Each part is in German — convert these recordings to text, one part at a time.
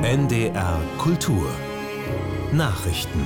NDR Kultur Nachrichten.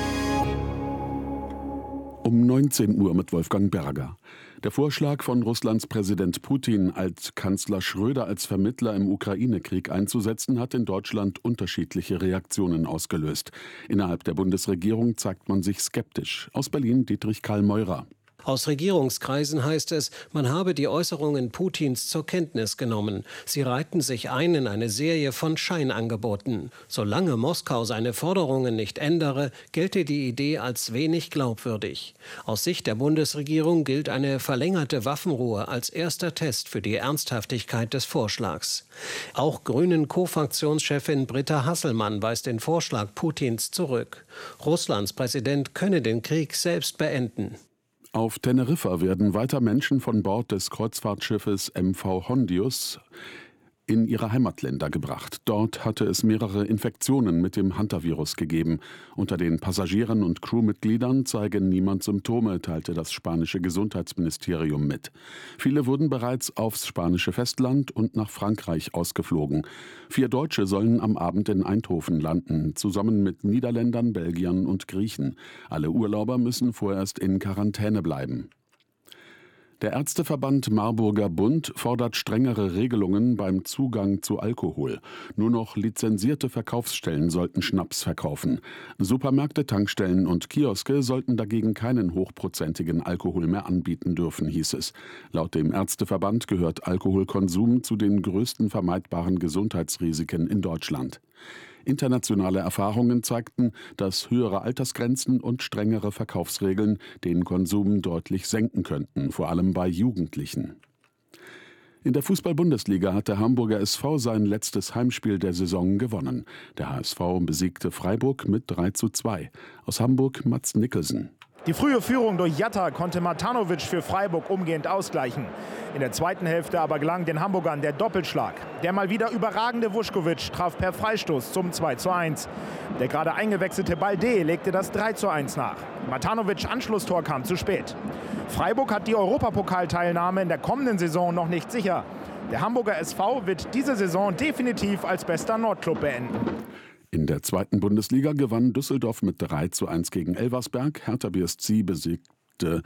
Um 19 Uhr mit Wolfgang Berger. Der Vorschlag von Russlands Präsident Putin, Altkanzler Schröder als Vermittler im Ukraine-Krieg einzusetzen, hat in Deutschland unterschiedliche Reaktionen ausgelöst. Innerhalb der Bundesregierung zeigt man sich skeptisch. Aus Berlin Dietrich Karl Meurer. Aus Regierungskreisen heißt es, man habe die Äußerungen Putins zur Kenntnis genommen. Sie reihten sich ein in eine Serie von Scheinangeboten. Solange Moskau seine Forderungen nicht ändere, gelte die Idee als wenig glaubwürdig. Aus Sicht der Bundesregierung gilt eine verlängerte Waffenruhe als erster Test für die Ernsthaftigkeit des Vorschlags. Auch Grünen-Co-Fraktionschefin Britta Hasselmann weist den Vorschlag Putins zurück. Russlands Präsident könne den Krieg selbst beenden. Auf Teneriffa werden weiter Menschen von Bord des Kreuzfahrtschiffes MV Hondius in ihre Heimatländer gebracht. Dort hatte es mehrere Infektionen mit dem Hantavirus gegeben. Unter den Passagieren und Crewmitgliedern zeige niemand Symptome, teilte das spanische Gesundheitsministerium mit. Viele wurden bereits aufs spanische Festland und nach Frankreich ausgeflogen. 4 Deutsche sollen am Abend in Eindhoven landen, zusammen mit Niederländern, Belgiern und Griechen. Alle Urlauber müssen vorerst in Quarantäne bleiben. Der Ärzteverband Marburger Bund fordert strengere Regelungen beim Zugang zu Alkohol. Nur noch lizenzierte Verkaufsstellen sollten Schnaps verkaufen. Supermärkte, Tankstellen und Kioske sollten dagegen keinen hochprozentigen Alkohol mehr anbieten dürfen, hieß es. Laut dem Ärzteverband gehört Alkoholkonsum zu den größten vermeidbaren Gesundheitsrisiken in Deutschland. Internationale Erfahrungen zeigten, dass höhere Altersgrenzen und strengere Verkaufsregeln den Konsum deutlich senken könnten, vor allem bei Jugendlichen. In der Fußball-Bundesliga hat der Hamburger SV sein letztes Heimspiel der Saison gewonnen. Der HSV besiegte Freiburg mit 3:2. Aus Hamburg Mats Nicholson. Die frühe Führung durch Jatta konnte Matanovic für Freiburg umgehend ausgleichen. In der zweiten Hälfte aber gelang den Hamburgern der Doppelschlag. Der mal wieder überragende Vuskovic traf per Freistoß zum 2:1. Der gerade eingewechselte Balde legte das 3:1 nach. Matanovics Anschlusstor kam zu spät. Freiburg hat die Europapokalteilnahme in der kommenden Saison noch nicht sicher. Der Hamburger SV wird diese Saison definitiv als bester Nordclub beenden. In der zweiten Bundesliga gewann Düsseldorf mit 3:1 gegen Elversberg. Hertha BSC besiegte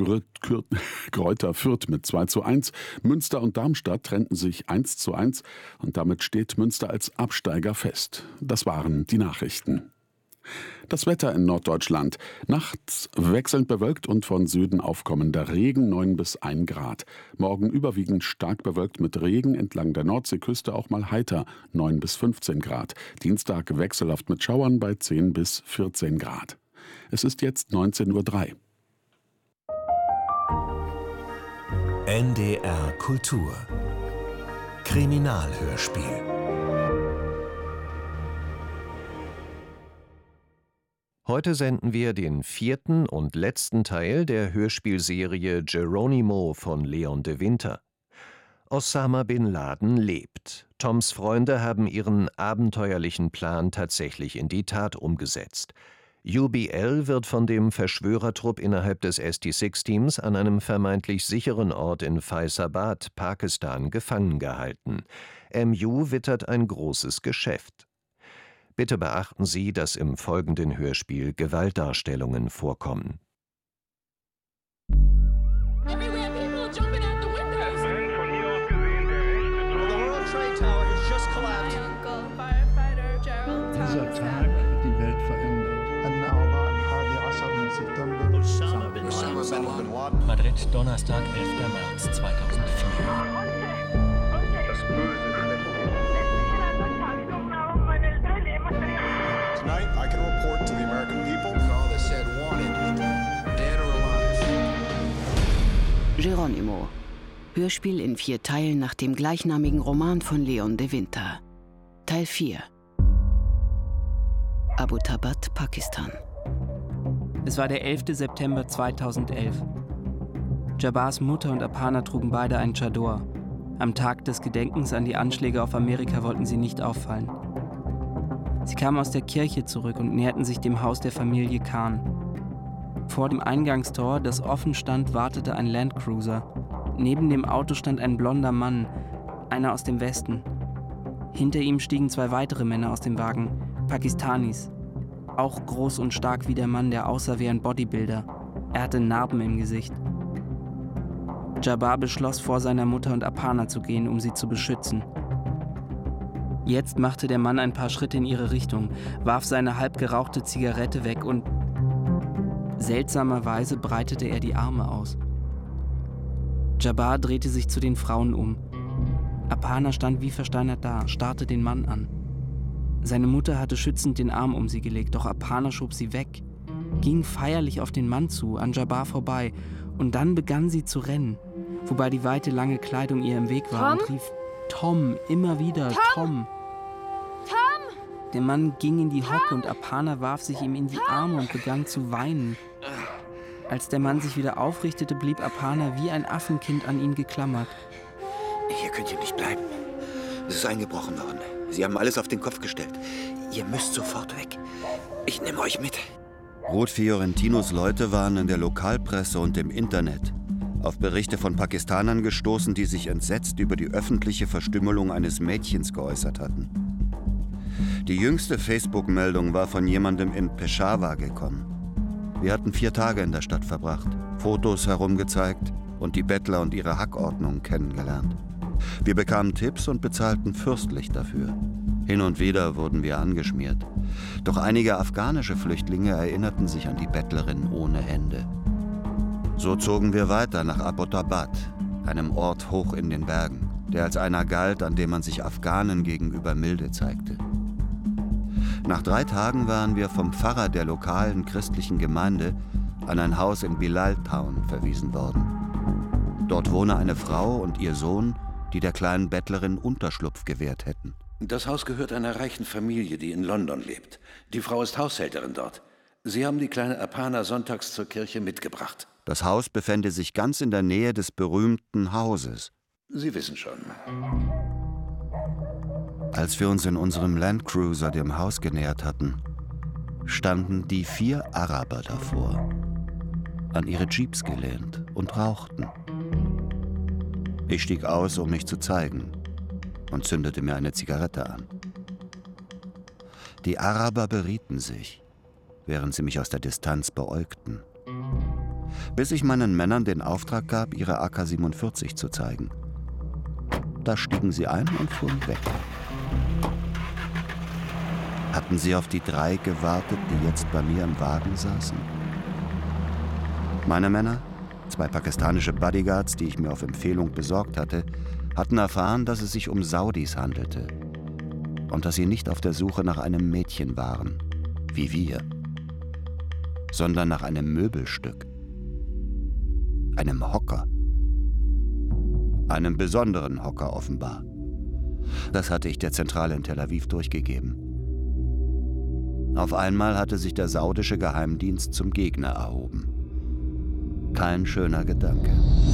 Greuther Fürth mit 2:1. Münster und Darmstadt trennten sich 1:1 und damit steht Münster als Absteiger fest. Das waren die Nachrichten. Das Wetter in Norddeutschland. Nachts wechselnd bewölkt und von Süden aufkommender Regen, 9 bis 1 Grad. Morgen überwiegend stark bewölkt mit Regen, entlang der Nordseeküste auch mal heiter, 9 bis 15 Grad. Dienstag wechselhaft mit Schauern bei 10 bis 14 Grad. Es ist jetzt 19:03 Uhr. NDR Kultur Kriminalhörspiel. Heute senden wir den 4. und letzten Teil der Hörspielserie Geronimo von Leon de Winter. Osama bin Laden lebt. Toms Freunde haben ihren abenteuerlichen Plan tatsächlich in die Tat umgesetzt. UBL wird von dem Verschwörertrupp innerhalb des ST6-Teams an einem vermeintlich sicheren Ort in Faisabad, Pakistan, gefangen gehalten. MU wittert ein großes Geschäft. Bitte beachten Sie, dass im folgenden Hörspiel Gewaltdarstellungen vorkommen. Dieser Tag wird die Welt verändern. Madrid, Donnerstag, 11. März 2004. Das Böse Tonight, I can report to the American people all that said wanted, dead or alive. Geronimo. Hörspiel in 4 Teilen nach dem gleichnamigen Roman von Leon de Winter. Teil 4. Abbottabad, Pakistan. Es war der 11. September 2011. Jabars Mutter und Aparna trugen beide einen Chador. Am Tag des Gedenkens an die Anschläge auf Amerika wollten sie nicht auffallen. Sie kamen aus der Kirche zurück und näherten sich dem Haus der Familie Khan. Vor dem Eingangstor, das offen stand, wartete ein Landcruiser. Neben dem Auto stand ein blonder Mann, einer aus dem Westen. Hinter ihm stiegen 2 weitere Männer aus dem Wagen, Pakistanis. Auch groß und stark wie der Mann, der aussah wie ein Bodybuilder. Er hatte Narben im Gesicht. Jabbar beschloss, vor seiner Mutter und Aparna zu gehen, um sie zu beschützen. Jetzt machte der Mann ein paar Schritte in ihre Richtung, warf seine halb gerauchte Zigarette weg und seltsamerweise breitete er die Arme aus. Jabbar drehte sich zu den Frauen um. Aparna stand wie versteinert da, starrte den Mann an. Seine Mutter hatte schützend den Arm um sie gelegt, doch Aparna schob sie weg, ging feierlich auf den Mann zu, an Jabbar vorbei, und dann begann sie zu rennen, wobei die weite, lange Kleidung ihr im Weg war, und rief Tom, immer wieder Tom. Der Mann ging in die Hocke und Aparna warf sich ihm in die Arme und begann zu weinen. Als der Mann sich wieder aufrichtete, blieb Aparna wie ein Affenkind an ihn geklammert. Hier könnt ihr nicht bleiben. Es ist eingebrochen worden. Sie haben alles auf den Kopf gestellt. Ihr müsst sofort weg. Ich nehme euch mit. Ruth Fiorentinos Leute waren in der Lokalpresse und im Internet auf Berichte von Pakistanern gestoßen, die sich entsetzt über die öffentliche Verstümmelung eines Mädchens geäußert hatten. Die jüngste Facebook-Meldung war von jemandem in Peshawar gekommen. Wir hatten 4 Tage in der Stadt verbracht, Fotos herumgezeigt und die Bettler und ihre Hackordnung kennengelernt. Wir bekamen Tipps und bezahlten fürstlich dafür. Hin und wieder wurden wir angeschmiert. Doch einige afghanische Flüchtlinge erinnerten sich an die Bettlerin ohne Hände. So zogen wir weiter nach Abbottabad, einem Ort hoch in den Bergen, der als einer galt, an dem man sich Afghanen gegenüber milde zeigte. Nach 3 Tagen waren wir vom Pfarrer der lokalen christlichen Gemeinde an ein Haus in Bilal Town verwiesen worden. Dort wohne eine Frau und ihr Sohn, die der kleinen Bettlerin Unterschlupf gewährt hätten. Das Haus gehört einer reichen Familie, die in London lebt. Die Frau ist Haushälterin dort. Sie haben die kleine Aparna sonntags zur Kirche mitgebracht. Das Haus befände sich ganz in der Nähe des berühmten Hauses. Sie wissen schon. Als wir uns in unserem Landcruiser dem Haus genähert hatten, standen die 4 Araber davor, an ihre Jeeps gelehnt und rauchten. Ich stieg aus, um mich zu zeigen, und zündete mir eine Zigarette an. Die Araber berieten sich, während sie mich aus der Distanz beäugten, bis ich meinen Männern den Auftrag gab, ihre AK-47 zu zeigen. Da stiegen sie ein und fuhren weg. Hatten sie auf die 3 gewartet, die jetzt bei mir im Wagen saßen? Meine Männer, 2 pakistanische Bodyguards, die ich mir auf Empfehlung besorgt hatte, hatten erfahren, dass es sich um Saudis handelte und dass sie nicht auf der Suche nach einem Mädchen waren, wie wir, sondern nach einem Möbelstück, einem Hocker. Einem besonderen Hocker offenbar. Das hatte ich der Zentrale in Tel Aviv durchgegeben. Auf einmal hatte sich der saudische Geheimdienst zum Gegner erhoben. Kein schöner Gedanke.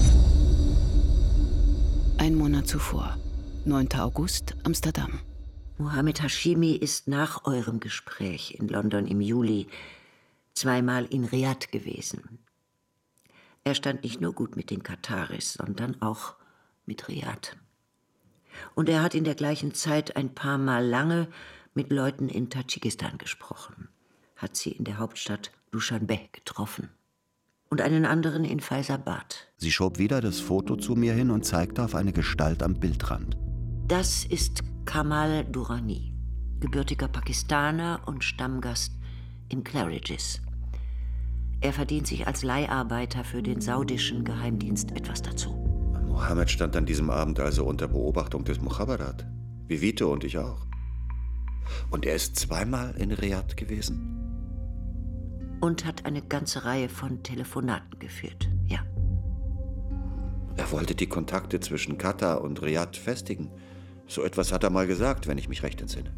1 Monat zuvor, 9. August, Amsterdam. Mohammed Hashimi ist nach eurem Gespräch in London im Juli 2-mal in Riad gewesen. Er stand nicht nur gut mit den Kataris, sondern auch mit Riad. Und er hat in der gleichen Zeit ein paar Mal lange mit Leuten in Tadschikistan gesprochen, hat sie in der Hauptstadt Duschanbe getroffen und einen anderen in Faizabad. Sie schob wieder das Foto zu mir hin und zeigte auf eine Gestalt am Bildrand. Das ist Kamal Durrani, gebürtiger Pakistaner und Stammgast in Claridge's. Er verdient sich als Leiharbeiter für den saudischen Geheimdienst etwas dazu. Mohammed stand an diesem Abend also unter Beobachtung des Mukhabarat, wie Vito und ich auch. Und er ist 2-mal in Riad gewesen? Und hat eine ganze Reihe von Telefonaten geführt, ja. Er wollte die Kontakte zwischen Katar und Riad festigen. So etwas hat er mal gesagt, wenn ich mich recht entsinne.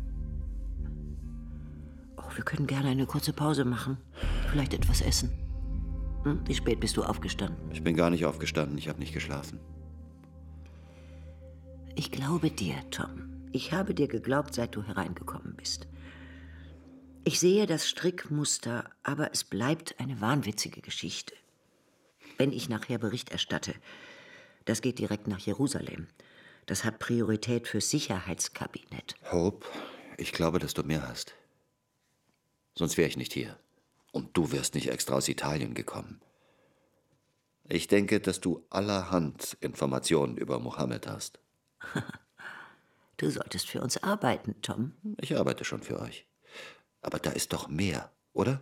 Oh, wir können gerne eine kurze Pause machen. Vielleicht etwas essen. Wie spät bist du aufgestanden? Ich bin gar nicht aufgestanden, ich habe nicht geschlafen. Ich glaube dir, Tom. Ich habe dir geglaubt, seit du hereingekommen bist. Ich sehe das Strickmuster, aber es bleibt eine wahnwitzige Geschichte. Wenn ich nachher Bericht erstatte, das geht direkt nach Jerusalem, Das hat Priorität fürs Sicherheitskabinett. Hope, ich glaube, dass du mehr hast. Sonst wäre ich nicht hier. Und du wärst nicht extra aus Italien gekommen. Ich denke, dass du allerhand Informationen über Mohammed hast. Du solltest für uns arbeiten, Tom. Ich arbeite schon für euch. Aber da ist doch mehr, oder?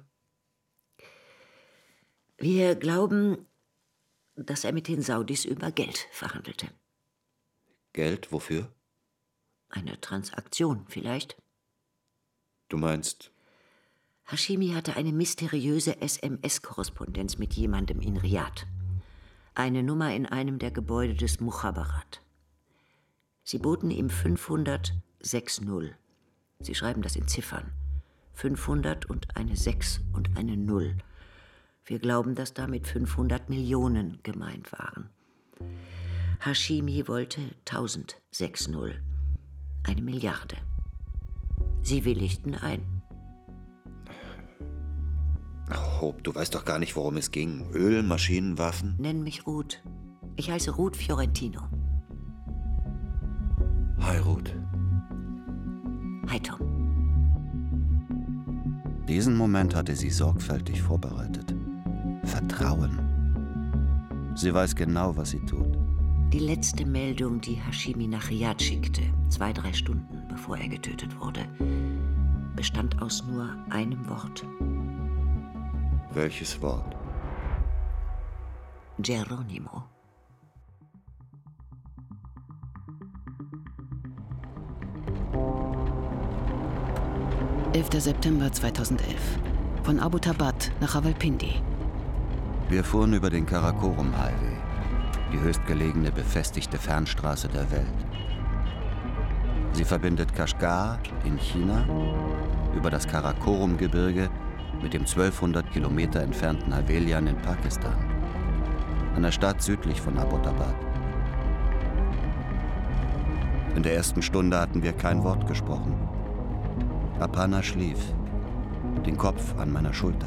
Wir glauben, dass er mit den Saudis über Geld verhandelte. Geld wofür? Eine Transaktion vielleicht. Du meinst? Hashimi hatte eine mysteriöse SMS-Korrespondenz mit jemandem in Riad. Eine Nummer in einem der Gebäude des Mukhabarat. Sie boten ihm 500,60. Sie schreiben das in Ziffern. 500 und eine 6 und eine 0. Wir glauben, dass damit 500 Millionen gemeint waren. Hashimi wollte 1000,60. Eine Milliarde. Sie willigten ein. Hope, du weißt doch gar nicht, worum es ging. Öl, Maschinen, Waffen? Nenn mich Ruth. Ich heiße Ruth Fiorentino. Hi, Ruth. Hi, Tom. Diesen Moment hatte sie sorgfältig vorbereitet. Vertrauen. Sie weiß genau, was sie tut. Die letzte Meldung, die Hashimi nach Riad schickte, 2-3 Stunden bevor er getötet wurde, bestand aus nur einem Wort. Welches Wort? Geronimo. September 2011. Von Abbottabad nach Rawalpindi. Wir fuhren über den Karakorum Highway, die höchstgelegene befestigte Fernstraße der Welt. Sie verbindet Kashgar in China über das Karakorum-Gebirge mit dem 1200 Kilometer entfernten Havelian in Pakistan, einer Stadt südlich von Abbottabad. In der ersten Stunde hatten wir kein Wort gesprochen. Aparna schlief, den Kopf an meiner Schulter.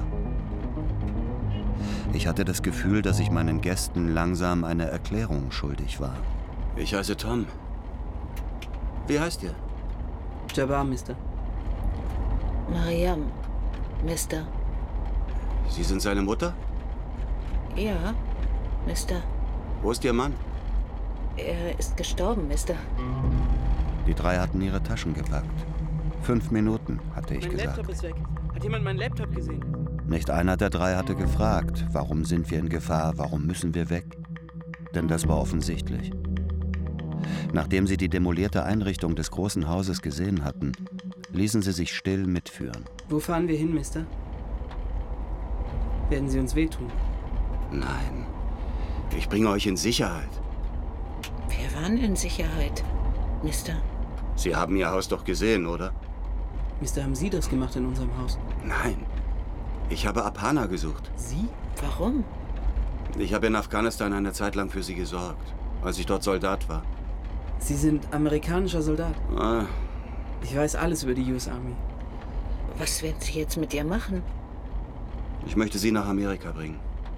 Ich hatte das Gefühl, dass ich meinen Gästen langsam eine Erklärung schuldig war. Ich heiße Tom. Wie heißt ihr? Jabbar, Mister. Mariam, Mister. Sie sind seine Mutter? Ja, Mister. Wo ist Ihr Mann? Er ist gestorben, Mister. Die drei hatten ihre Taschen gepackt. 5 Minuten, hatte ich Mein gesagt. Laptop ist weg. Hat jemand meinen Laptop gesehen? Nicht einer der drei hatte gefragt, warum sind wir in Gefahr, warum müssen wir weg? Denn das war offensichtlich. Nachdem sie die demolierte Einrichtung des großen Hauses gesehen hatten, ließen sie sich still mitführen. Wo fahren wir hin, Mister? Werden Sie uns wehtun? Nein. Ich bringe euch in Sicherheit. Wir waren in Sicherheit, Mister. Sie haben Ihr Haus doch gesehen, oder? Mister, haben Sie das gemacht in unserem Haus? Nein. Ich habe Aparna gesucht. Sie? Warum? Ich habe in Afghanistan eine Zeit lang für sie gesorgt, als ich dort Soldat war. Sie sind amerikanischer Soldat? Ah. Ich weiß alles über die US Army. Was werden Sie jetzt mit ihr machen? Ich möchte sie nach Amerika bringen.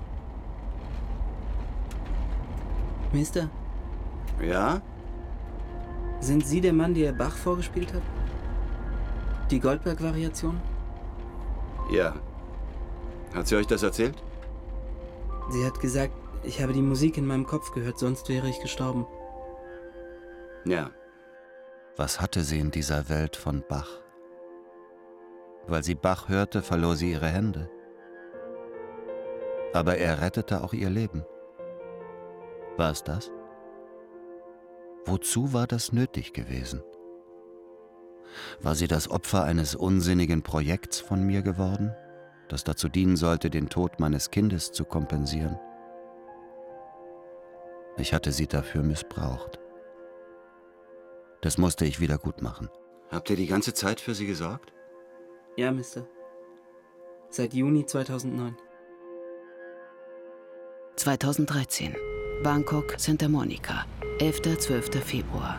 Mister? Ja? Sind Sie der Mann, der Bach vorgespielt hat? Die Goldberg-Variation? Ja. Hat sie euch das erzählt? Sie hat gesagt, ich habe die Musik in meinem Kopf gehört, sonst wäre ich gestorben. Ja. Was hatte sie in dieser Welt von Bach? Weil sie Bach hörte, verlor sie ihre Hände. Aber er rettete auch ihr Leben. War es das? Wozu war das nötig gewesen? War sie das Opfer eines unsinnigen Projekts von mir geworden, das dazu dienen sollte, den Tod meines Kindes zu kompensieren? Ich hatte sie dafür missbraucht. Das musste ich wieder gut machen. Habt ihr die ganze Zeit für sie gesorgt? Ja, Mister. Seit Juni 2009. 2013. Bangkok, Santa Monica. 11. 12. Februar.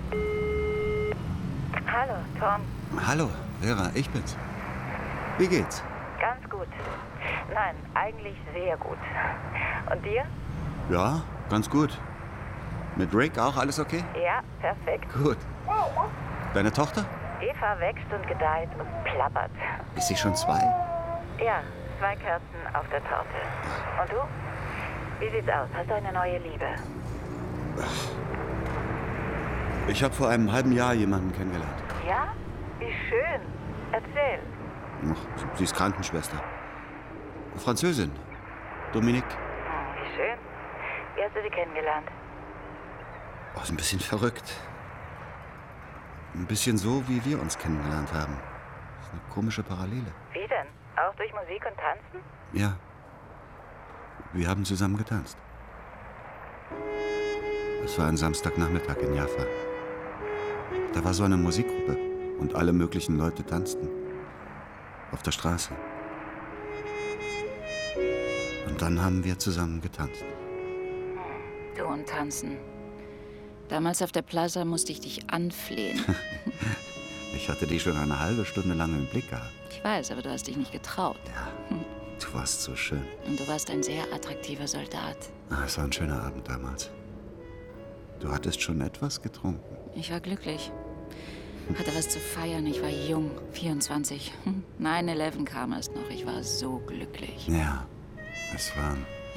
Hallo, Tom. Hallo, Vera, ich bin's. Wie geht's? Ganz gut. Nein, eigentlich sehr gut. Und dir? Ja, ganz gut. Mit Rick auch alles okay? Ja, perfekt. Gut. Deine Tochter? Eva wächst und gedeiht und plappert. Ist sie schon 2? Ja, 2 Kerzen auf der Torte. Und du? Wie sieht's aus? Hast du eine neue Liebe? Ich habe vor einem halben Jahr jemanden kennengelernt. Ja? Wie schön. Erzähl. Sie ist Krankenschwester. Französin. Dominique. Wie schön. Wie hast du sie kennengelernt? Oh, ist ein bisschen verrückt. Ein bisschen so, wie wir uns kennengelernt haben. Das ist eine komische Parallele. Wie denn? Auch durch Musik und Tanzen? Ja. Wir haben zusammen getanzt. Es war ein Samstagnachmittag in Jaffa. Da war so eine Musikgruppe und alle möglichen Leute tanzten. Auf der Straße. Und dann haben wir zusammen getanzt. Du und Tanzen. Damals auf der Plaza musste ich dich anflehen. Ich hatte dich schon eine halbe Stunde lang im Blick gehabt. Ich weiß, aber du hast dich nicht getraut. Ja, du warst so schön. Und du warst ein sehr attraktiver Soldat. Es war ein schöner Abend damals. Du hattest schon etwas getrunken. Ich war glücklich. Hatte was zu feiern. Ich war jung, 24. 9/11 kam erst noch. Ich war so glücklich. Ja, es war...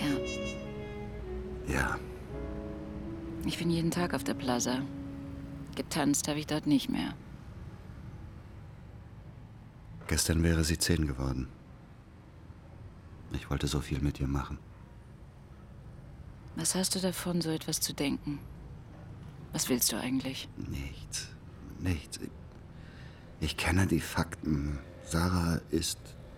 Ja. Ja. Ich bin jeden Tag auf der Plaza. Getanzt habe ich dort nicht mehr. Gestern wäre sie 10 geworden. Ich wollte so viel mit ihr machen. Was hast du davon, so etwas zu denken? Was willst du eigentlich? Nichts. Nichts. Ich kenne die Fakten. Sarah ist...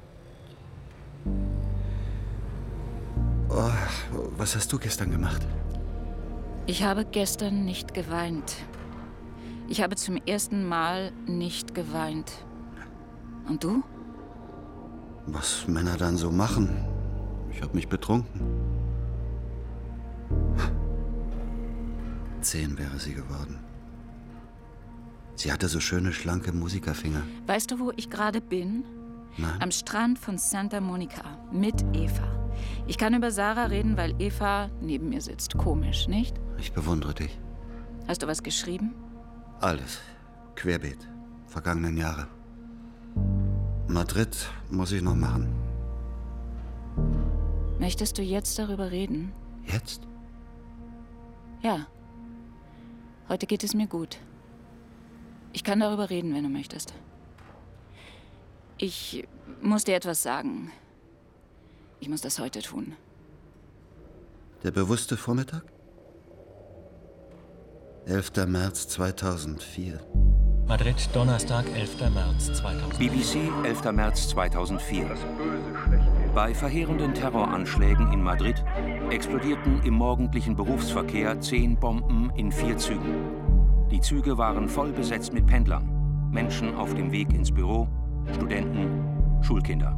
Oh, was hast du gestern gemacht? Ich habe gestern nicht geweint. Ich habe zum ersten Mal nicht geweint. Und du? Was Männer dann so machen. Ich habe mich betrunken. 10 wäre sie geworden. Sie hatte so schöne, schlanke Musikerfinger. Weißt du, wo ich gerade bin? Nein. Am Strand von Santa Monica mit Eva. Ich kann über Sarah reden, weil Eva neben mir sitzt. Komisch, nicht? Ich bewundere dich. Hast du was geschrieben? Alles. Querbeet. Vergangenen Jahre. Madrid muss ich noch machen. Möchtest du jetzt darüber reden? Jetzt? Ja. Heute geht es mir gut. Ich kann darüber reden, wenn du möchtest. Ich muss dir etwas sagen. Ich muss das heute tun. Der bewusste Vormittag? 11. März 2004. Madrid, Donnerstag, 11. März 2004. BBC, 11. März 2004. Bei verheerenden Terroranschlägen in Madrid explodierten im morgendlichen Berufsverkehr 10 Bomben in 4 Zügen. Die Züge waren voll besetzt mit Pendlern, Menschen auf dem Weg ins Büro, Studenten, Schulkinder.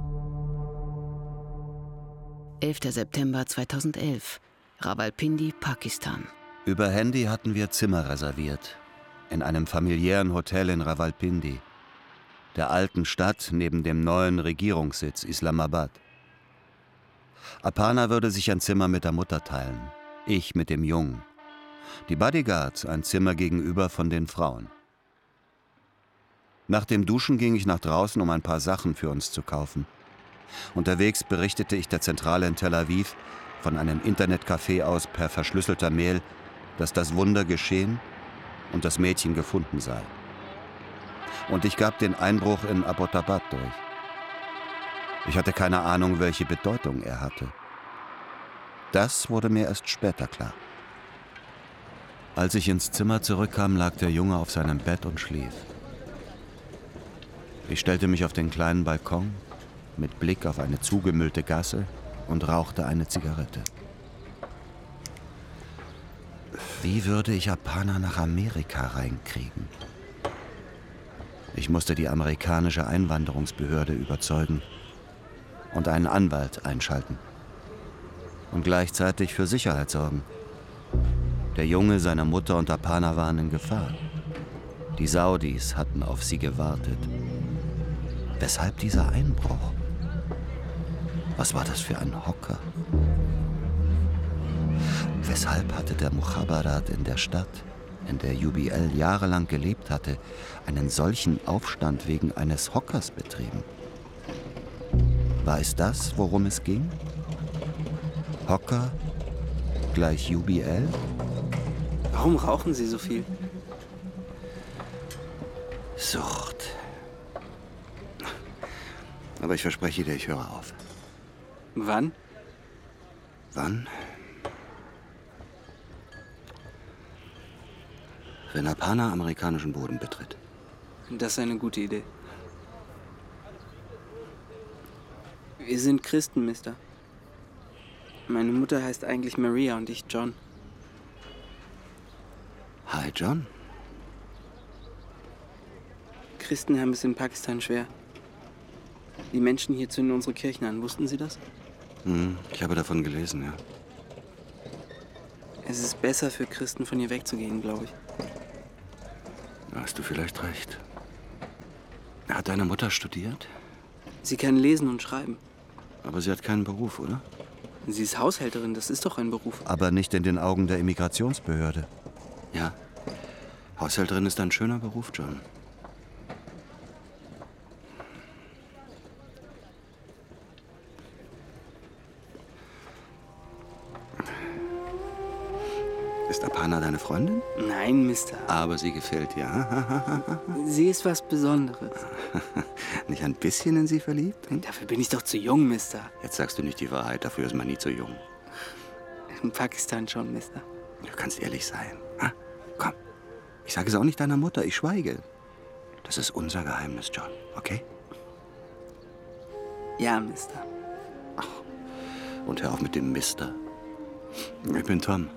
11. September 2011, Rawalpindi, Pakistan. Über Handy hatten wir Zimmer reserviert. In einem familiären Hotel in Rawalpindi, der alten Stadt neben dem neuen Regierungssitz Islamabad. Aparna würde sich ein Zimmer mit der Mutter teilen, ich mit dem Jungen. Die Bodyguards ein Zimmer gegenüber von den Frauen. Nach dem Duschen ging ich nach draußen, um ein paar Sachen für uns zu kaufen. Unterwegs berichtete ich der Zentrale in Tel Aviv von einem Internetcafé aus per verschlüsselter Mail, dass das Wunder geschehen und das Mädchen gefunden sei. Und ich gab den Einbruch in Abbottabad durch. Ich hatte keine Ahnung, welche Bedeutung er hatte. Das wurde mir erst später klar. Als ich ins Zimmer zurückkam, lag der Junge auf seinem Bett und schlief. Ich stellte mich auf den kleinen Balkon mit Blick auf eine zugemüllte Gasse und rauchte eine Zigarette. Wie würde ich Aparna nach Amerika reinkriegen? Ich musste die amerikanische Einwanderungsbehörde überzeugen und einen Anwalt einschalten. Und gleichzeitig für Sicherheit sorgen. Der Junge, seine Mutter und Aparna waren in Gefahr. Die Saudis hatten auf sie gewartet. Weshalb dieser Weshalb hatte der Mukhabarat in der Stadt, in der UBL jahrelang gelebt hatte, einen solchen Aufstand wegen eines Hockers betrieben? War es das, worum es ging? Hocker gleich UBL? Warum rauchen Sie so viel? Sucht. Aber ich verspreche dir, ich höre auf. Wann? Wann? Wenn Aparna amerikanischen Boden betritt. Das ist eine gute Idee. Wir sind Christen, Mister. Meine Mutter heißt eigentlich Maria und ich John. Hi, John. Christen haben es in Pakistan schwer. Die Menschen hier zünden unsere Kirchen an. Wussten Sie das? Ich habe davon gelesen, ja. Es ist besser für Christen, von hier wegzugehen, glaube ich. Da hast du vielleicht recht. Hat deine Mutter studiert? Sie kann lesen und schreiben. Aber sie hat keinen Beruf, oder? Sie ist Haushälterin, das ist doch ein Beruf. Aber nicht in den Augen der Immigrationsbehörde. Ja. Haushälterin ist ein schöner Beruf, John. Ist Aparna deine Freundin? Nein, Mister. Aber sie gefällt dir. Sie ist was Besonderes. Nicht ein bisschen in sie verliebt? Dafür bin ich doch zu jung, Mister. Jetzt sagst du nicht die Wahrheit, dafür ist man nie zu jung. In Pakistan schon, Mister. Du kannst ehrlich sein. Komm, ich sage es auch nicht deiner Mutter, ich schweige. Das ist unser Geheimnis, John, okay? Ja, Mister. Ach, und hör auf mit dem Mister. Ich bin Tom.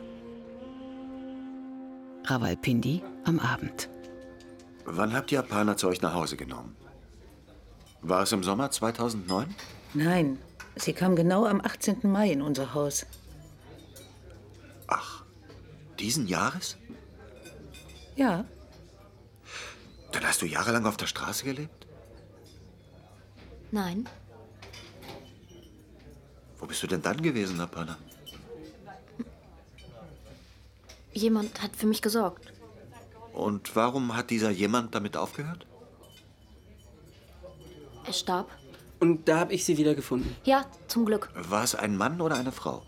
Rawalpindi am Abend. Wann habt ihr Aparna zu euch nach Hause genommen? War es im Sommer 2009? Nein, sie kam genau am 18. Mai in unser Haus. Ach, diesen Jahres? Ja. Dann hast du jahrelang auf der Straße gelebt? Nein. Wo bist du denn dann gewesen, Aparna? Jemand hat für mich gesorgt. Und warum hat dieser jemand damit aufgehört? Er starb. Und da habe ich sie wieder gefunden. Ja, zum Glück. War es ein Mann oder eine Frau?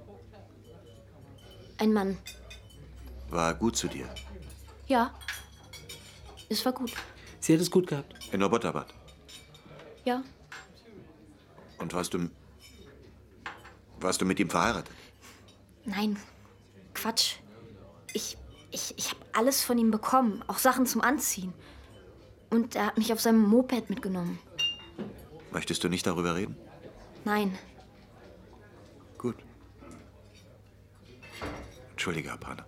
Ein Mann. War gut zu dir? Ja. Es war gut. Sie hat es gut gehabt. In Abbottabad? Ja. Und warst du mit ihm verheiratet? Nein. Quatsch. Ich habe alles von ihm bekommen. Auch Sachen zum Anziehen. Und er hat mich auf seinem Moped mitgenommen. Möchtest du nicht darüber reden? Nein. Gut. Entschuldige, Aparna.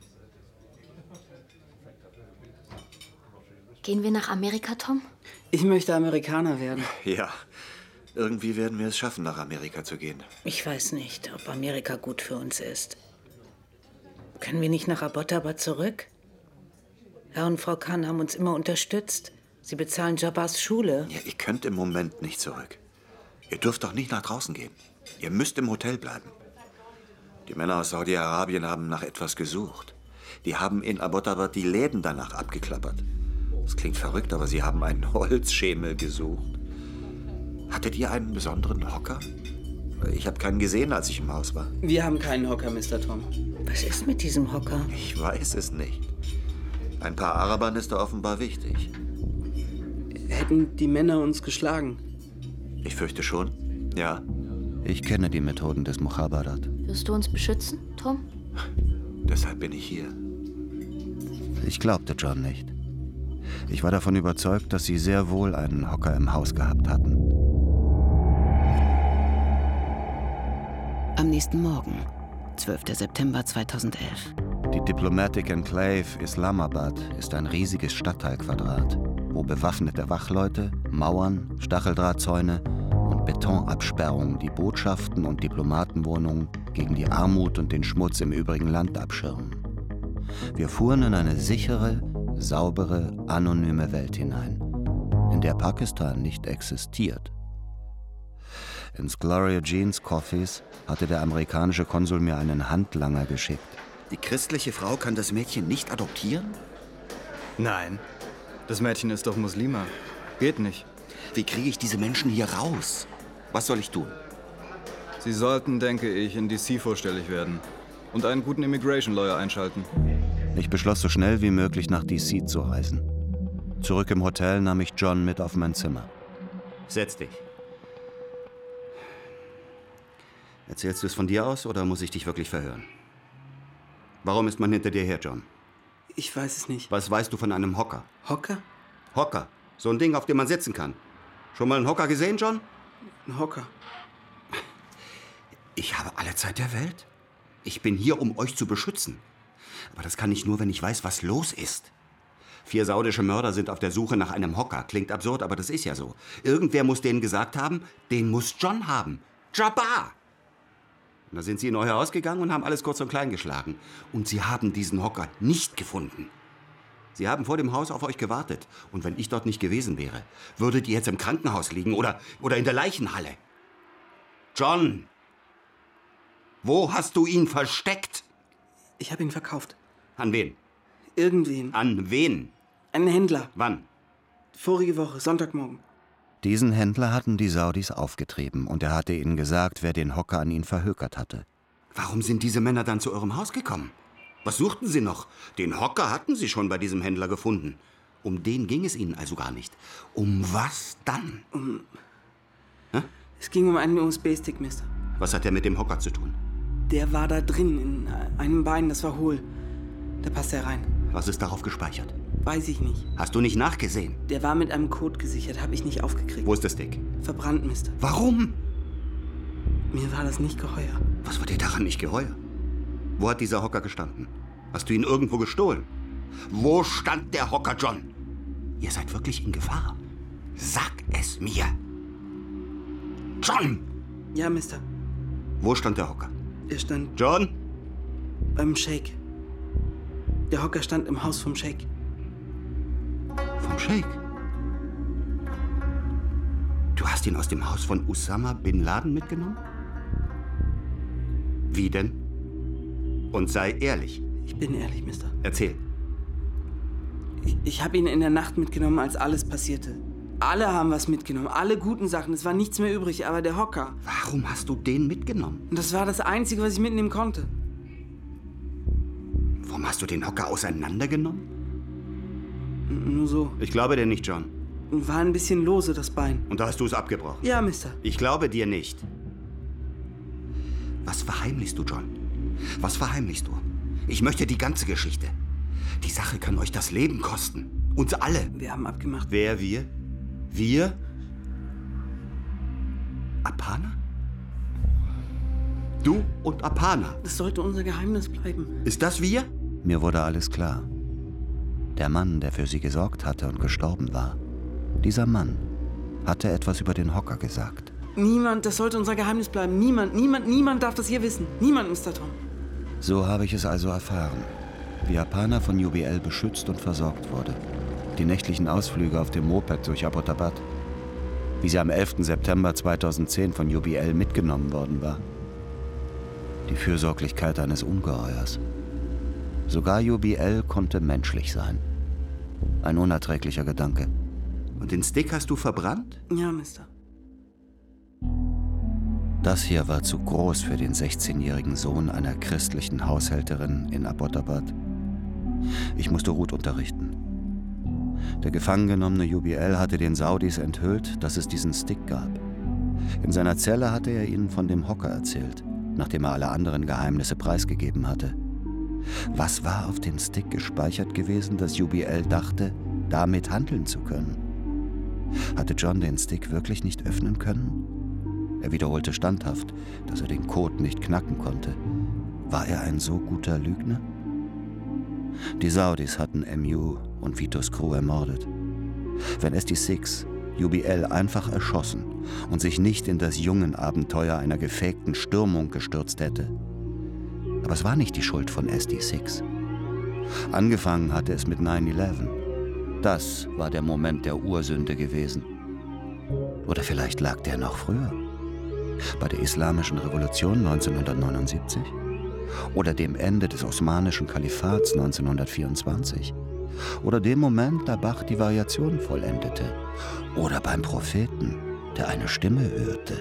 Gehen wir nach Amerika, Tom? Ich möchte Amerikaner werden. Ja. Irgendwie werden wir es schaffen, nach Amerika zu gehen. Ich weiß nicht, ob Amerika gut für uns ist. Können wir nicht nach Abbottabad zurück? Herr und Frau Khan haben uns immer unterstützt. Sie bezahlen Jabars Schule. Ja, ihr könnt im Moment nicht zurück. Ihr dürft doch nicht nach draußen gehen. Ihr müsst im Hotel bleiben. Die Männer aus Saudi-Arabien haben nach etwas gesucht. Die haben in Abbottabad die Läden danach abgeklappert. Das klingt verrückt, aber sie haben einen Holzschemel gesucht. Hattet ihr einen besonderen Hocker? Ich habe keinen gesehen, als ich im Haus war. Wir haben keinen Hocker, Mr. Tom. Was ist mit diesem Hocker? Ich weiß es nicht. Ein paar Arabern ist da offenbar wichtig. Hätten die Männer uns geschlagen? Ich fürchte schon, ja. Ich kenne die Methoden des Mukhabarat. Wirst du uns beschützen, Tom? Deshalb bin ich hier. Ich glaubte John nicht. Ich war davon überzeugt, dass sie sehr wohl einen Hocker im Haus gehabt hatten. Am nächsten Morgen, 12. September 2011. Die Diplomatic Enclave Islamabad ist ein riesiges Stadtteilquadrat, wo bewaffnete Wachleute, Mauern, Stacheldrahtzäune und Betonabsperrungen die Botschaften und Diplomatenwohnungen gegen die Armut und den Schmutz im übrigen Land abschirmen. Wir fuhren in eine sichere, saubere, anonyme Welt hinein, in der Pakistan nicht existiert. Ins Gloria Jeans Coffees hatte der amerikanische Konsul mir einen Handlanger geschickt. Die christliche Frau kann das Mädchen nicht adoptieren? Nein, das Mädchen ist doch Muslima. Geht nicht. Wie kriege ich diese Menschen hier raus? Was soll ich tun? Sie sollten, denke ich, in DC vorstellig werden und einen guten Immigration Lawyer einschalten. Ich beschloss, so schnell wie möglich nach DC zu reisen. Zurück im Hotel nahm ich John mit auf mein Zimmer. Setz dich. Erzählst du es von dir aus oder muss ich dich wirklich verhören? Warum ist man hinter dir her, John? Ich weiß es nicht. Was weißt du von einem Hocker? Hocker? Hocker. So ein Ding, auf dem man sitzen kann. Schon mal einen Hocker gesehen, John? Ein Hocker. Ich habe alle Zeit der Welt. Ich bin hier, um euch zu beschützen. Aber das kann ich nur, wenn ich weiß, was los ist. 4 saudische Mörder sind auf der Suche nach einem Hocker. Klingt absurd, aber das ist ja so. Irgendwer muss denen gesagt haben, den muss John haben. Jabbar! Und da sind sie in euer Haus gegangen und haben alles kurz und klein geschlagen. Und sie haben diesen Hocker nicht gefunden. Sie haben vor dem Haus auf euch gewartet. Und wenn ich dort nicht gewesen wäre, würdet ihr jetzt im Krankenhaus liegen oder in der Leichenhalle. John! Wo hast du ihn versteckt? Ich habe ihn verkauft. An wen? Irgendwen. An wen? Einen Händler. Wann? Vorige Woche, Sonntagmorgen. Diesen Händler hatten die Saudis aufgetrieben und er hatte ihnen gesagt, wer den Hocker an ihn verhökert hatte. Warum sind diese Männer dann zu eurem Haus gekommen? Was suchten sie noch? Den Hocker hatten sie schon bei diesem Händler gefunden. Um den ging es ihnen also gar nicht. Um was dann? Es ging um einen USB-Stick, Mister. Was hat der mit dem Hocker zu tun? Der war da drin, in einem Bein, das war hohl. Da passt er rein. Was ist darauf gespeichert? Weiß ich nicht. Hast du nicht nachgesehen? Der war mit einem Code gesichert, habe ich nicht aufgekriegt. Wo ist der Stick? Verbrannt, Mister. Warum? Mir war das nicht geheuer. Was war dir daran nicht geheuer? Wo hat dieser Hocker gestanden? Hast du ihn irgendwo gestohlen? Wo stand der Hocker, John? Ihr seid wirklich in Gefahr. Sag es mir. John! Ja, Mister. Wo stand der Hocker? Er stand... John? Beim Sheikh. Der Hocker stand im Haus vom Sheikh. Vom Sheikh? Du hast ihn aus dem Haus von Osama Bin Laden mitgenommen? Wie denn? Und sei ehrlich. Ich bin ehrlich, Mister. Erzähl. Ich habe ihn in der Nacht mitgenommen, als alles passierte. Alle haben was mitgenommen, alle guten Sachen. Es war nichts mehr übrig, aber der Hocker. Warum hast du den mitgenommen? Und das war das Einzige, was ich mitnehmen konnte. Warum hast du den Hocker auseinandergenommen? Nur so. Ich glaube dir nicht, John. War ein bisschen lose, das Bein. Und da hast du es abgebrochen? Ja, Mister. Ich glaube dir nicht. Was verheimlichst du, John? Was verheimlichst du? Ich möchte die ganze Geschichte. Die Sache kann euch das Leben kosten. Uns alle. Wir haben abgemacht. Wer wir? Wir? Apana? Du und Apana? Das sollte unser Geheimnis bleiben. Ist das wir? Mir wurde alles klar. Der Mann, der für sie gesorgt hatte und gestorben war, dieser Mann hatte etwas über den Hocker gesagt. Niemand, das sollte unser Geheimnis bleiben. Niemand darf das hier wissen. Niemand, Mr. Tom. So habe ich es also erfahren, wie Apana von UBL beschützt und versorgt wurde. Die nächtlichen Ausflüge auf dem Moped durch Abbottabad. Wie sie am 11. September 2010 von UBL mitgenommen worden war. Die Fürsorglichkeit eines Ungeheuers. Sogar UBL konnte menschlich sein. Ein unerträglicher Gedanke. Und den Stick hast du verbrannt? Ja, Mister. Das hier war zu groß für den 16-jährigen Sohn einer christlichen Haushälterin in Abbottabad. Ich musste Ruth unterrichten. Der gefangen genommene UBL hatte den Saudis enthüllt, dass es diesen Stick gab. In seiner Zelle hatte er ihnen von dem Hocker erzählt, nachdem er alle anderen Geheimnisse preisgegeben hatte. Was war auf dem Stick gespeichert gewesen, dass UBL dachte, damit handeln zu können? Hatte John den Stick wirklich nicht öffnen können? Er wiederholte standhaft, dass er den Code nicht knacken konnte. War er ein so guter Lügner? Die Saudis hatten MU und Vitos Crew ermordet. Wenn SD6 UBL einfach erschossen und sich nicht in das Jungenabenteuer einer gefakten Stürmung gestürzt hätte. Aber es war nicht die Schuld von SD6. Angefangen hatte es mit 9/11. Das war der Moment der Ursünde gewesen. Oder vielleicht lag der noch früher. Bei der Islamischen Revolution 1979? Oder dem Ende des Osmanischen Kalifats 1924? Oder dem Moment, da Bach die Variation vollendete? Oder beim Propheten, der eine Stimme hörte?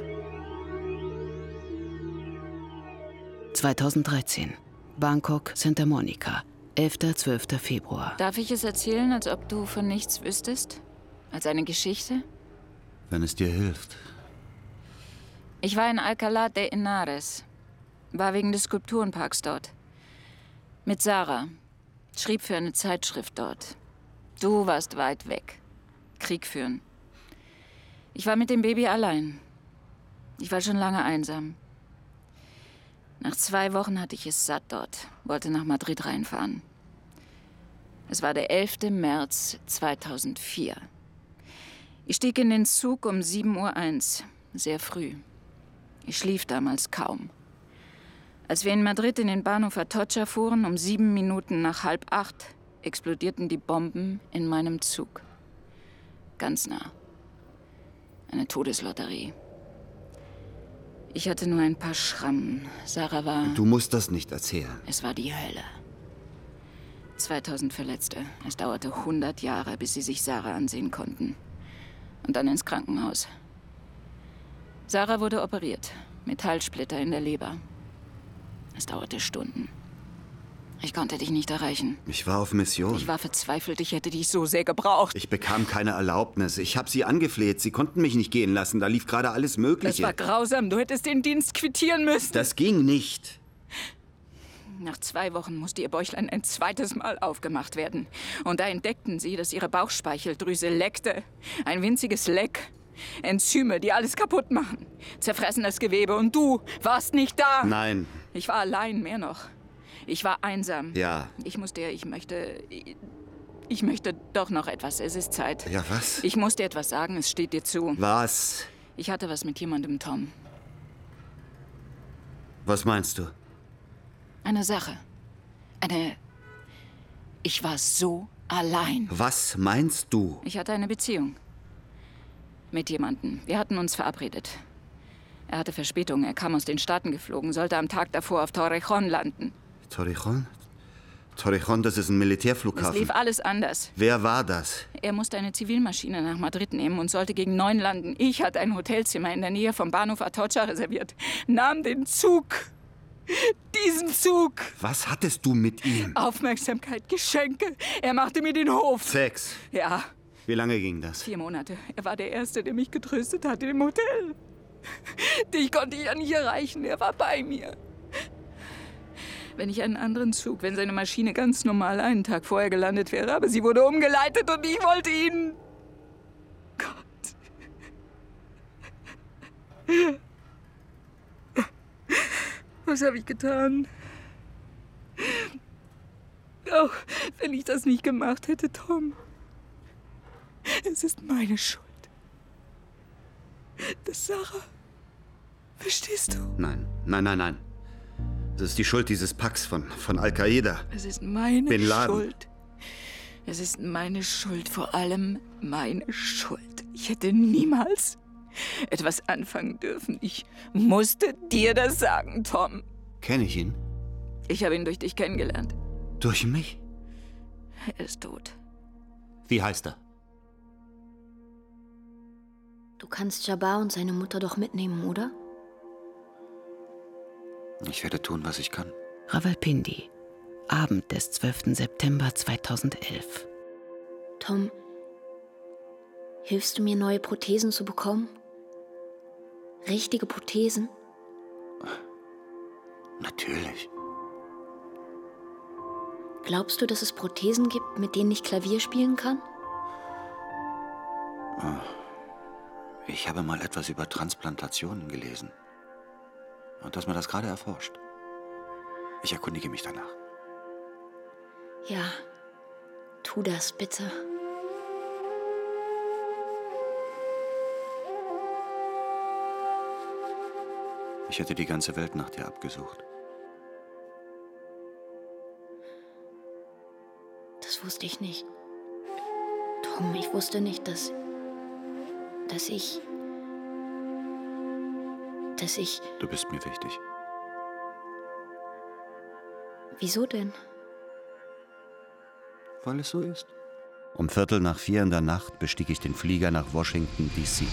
2013. Bangkok, Santa Monica. 11.–12. Februar. Darf ich es erzählen, als ob du von nichts wüsstest? Als eine Geschichte? Wenn es dir hilft. Ich war in Alcalá de Henares. War wegen des Skulpturenparks dort. Mit Sarah. Schrieb für eine Zeitschrift dort. Du warst weit weg. Krieg führen. Ich war mit dem Baby allein. Ich war schon lange einsam. Nach 2 Wochen hatte ich es satt dort. Wollte nach Madrid reinfahren. Es war der 11. März 2004. Ich stieg in den Zug um 7:01 Uhr. Sehr früh. Ich schlief damals kaum. Als wir in Madrid in den Bahnhof Atocha fuhren, um 7 Minuten nach 7:30, explodierten die Bomben in meinem Zug. Ganz nah. Eine Todeslotterie. Ich hatte nur ein paar Schrammen. Sarah war... Du musst das nicht erzählen. Es war die Hölle. 2000 Verletzte. Es dauerte 100 Jahre, bis sie sich Sarah ansehen konnten. Und dann ins Krankenhaus. Sarah wurde operiert. Metallsplitter in der Leber. Es dauerte Stunden. Ich konnte dich nicht erreichen. Ich war auf Mission. Ich war verzweifelt. Ich hätte dich so sehr gebraucht. Ich bekam keine Erlaubnis. Ich habe sie angefleht. Sie konnten mich nicht gehen lassen. Da lief gerade alles Mögliche. Das war grausam. Du hättest den Dienst quittieren müssen. Das ging nicht. Nach 2 Wochen musste ihr Bäuchlein ein zweites Mal aufgemacht werden. Und da entdeckten sie, dass ihre Bauchspeicheldrüse leckte. Ein winziges Leck. Enzyme, die alles kaputt machen. Zerfressen das Gewebe. Und du warst nicht da. Nein. Ich war allein, mehr noch. Ich war einsam. Ja. Ich möchte doch noch etwas. Es ist Zeit. Ja, was? Ich muss dir etwas sagen. Es steht dir zu. Was? Ich hatte was mit jemandem, Tom. Was meinst du? Eine Sache. Ich war so allein. Was meinst du? Ich hatte eine Beziehung. Mit jemandem. Wir hatten uns verabredet. Er hatte Verspätung. Er kam aus den Staaten geflogen, sollte am Tag davor auf Torrejón landen. Torrejón? Torrejón, das ist ein Militärflughafen. Es lief alles anders. Wer war das? Er musste eine Zivilmaschine nach Madrid nehmen und sollte gegen 9 landen. Ich hatte ein Hotelzimmer in der Nähe vom Bahnhof Atocha reserviert. Nahm den Zug. Diesen Zug. Was hattest du mit ihm? Aufmerksamkeit, Geschenke. Er machte mir den Hof. Sex? Ja. Wie lange ging das? 4 Monate. Er war der Erste, der mich getröstet hatte im Hotel. Dich konnte ich ja nicht erreichen. Er war bei mir. Wenn ich einen anderen Zug, wenn seine Maschine ganz normal einen Tag vorher gelandet wäre, aber sie wurde umgeleitet und ich wollte ihn... Gott. Was habe ich getan? Auch wenn ich das nicht gemacht hätte, Tom. Es ist meine Schuld. Das Sarah. Verstehst du? Nein, nein, nein, nein. Es ist die Schuld dieses Packs von Al-Qaida. Es ist meine Bin Laden. Schuld. Es ist meine Schuld, vor allem meine Schuld. Ich hätte niemals etwas anfangen dürfen. Ich musste dir das sagen, Tom. Kenne ich ihn? Ich habe ihn durch dich kennengelernt. Durch mich? Er ist tot. Wie heißt er? Du kannst Jabbar und seine Mutter doch mitnehmen, oder? Ich werde tun, was ich kann. Rawalpindi. Abend des 12. September 2011. Tom, hilfst du mir, neue Prothesen zu bekommen? Richtige Prothesen? Natürlich. Glaubst du, dass es Prothesen gibt, mit denen ich Klavier spielen kann? Ich habe mal etwas über Transplantationen gelesen. Und dass man das gerade erforscht. Ich erkundige mich danach. Ja, tu das bitte. Ich hätte die ganze Welt nach dir abgesucht. Das wusste ich nicht. Tom, ich wusste nicht, dass dass ich... Du bist mir wichtig. Wieso denn? Weil es so ist. Um 3:45 in der Nacht bestieg ich den Flieger nach Washington, D.C.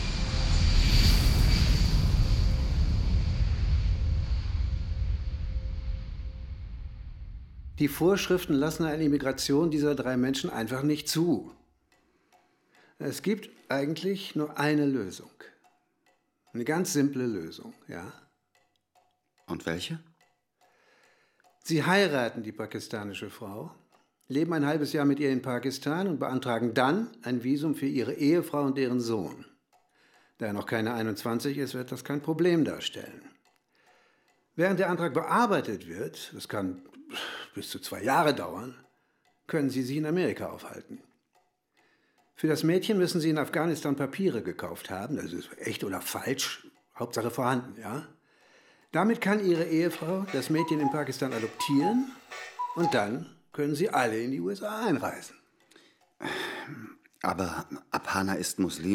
Die Vorschriften lassen eine Immigration dieser 3 Menschen einfach nicht zu. Es gibt eigentlich nur eine Lösung. Eine ganz simple Lösung, ja? Und welche? Sie heiraten die pakistanische Frau, leben ein halbes Jahr mit ihr in Pakistan und beantragen dann ein Visum für ihre Ehefrau und deren Sohn. Da er noch keine 21 ist, wird das kein Problem darstellen. Während der Antrag bearbeitet wird, das kann bis zu 2 Jahre dauern, können Sie sich in Amerika aufhalten. Für das Mädchen müssen Sie in Afghanistan Papiere gekauft haben, das ist echt oder falsch, Hauptsache vorhanden, ja? Damit kann Ihre Ehefrau das Mädchen in Pakistan adoptieren und dann können Sie alle in die USA einreisen. Aber Aparna ist Muslim.